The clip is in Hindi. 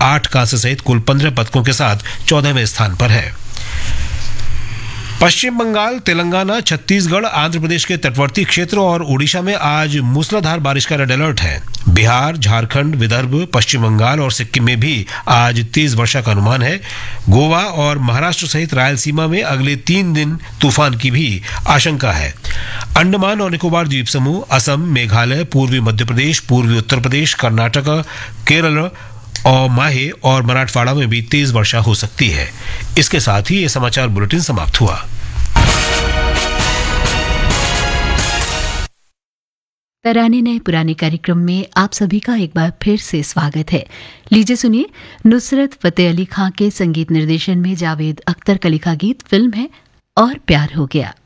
8 कांस्य सहित कुल 15 पदकों के साथ 14वें स्थान पर है। पश्चिम बंगाल, तेलंगाना, छत्तीसगढ़, आंध्र प्रदेश के तटवर्ती क्षेत्रों और ओडिशा में आज मूसलाधार बारिश का रेड अलर्ट है। बिहार, झारखंड, विदर्भ, पश्चिम बंगाल और सिक्किम में भी आज तेज वर्षा का अनुमान है। गोवा और महाराष्ट्र सहित रायलसीमा में अगले 3 दिन तूफान की भी आशंका है। अंडमान और निकोबार द्वीप समूह, असम, मेघालय, पूर्वी मध्य प्रदेश, पूर्वी उत्तर प्रदेश, कर्नाटक, केरल और माहे और मराठवाड़ा में भी तेज वर्षा हो सकती है। इसके साथ ही ये समाचार बुलेटिन समाप्त हुआ। तराने नए पुराने कार्यक्रम में आप सभी का एक बार फिर से स्वागत है। लीजिए सुनिए नुसरत फतेह अली खां के संगीत निर्देशन में जावेद अख्तर का लिखा गीत। फिल्म है और प्यार हो गया।